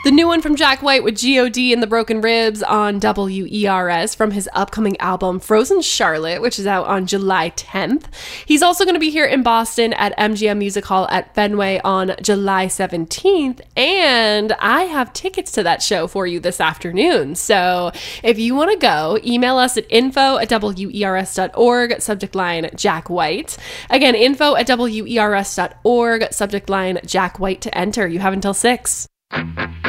The new one from Jack White with G.O.D. and the Broken Ribs on WERS from his upcoming album Frozen Charlotte, which is out on July 10th. He's also going to be here in Boston at MGM Music Hall at Fenway on July 17th, and I have tickets to that show for you this afternoon. So if you want to go, email us at info@wers.org, subject line Jack White. Again, info@wers.org, subject line Jack White to enter. You have until 6.